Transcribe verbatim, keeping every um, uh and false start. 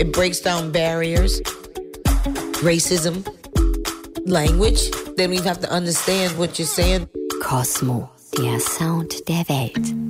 It breaks down barriers, racism, language. Then we have to understand what you're saying. Kosmo, der Sound der Welt.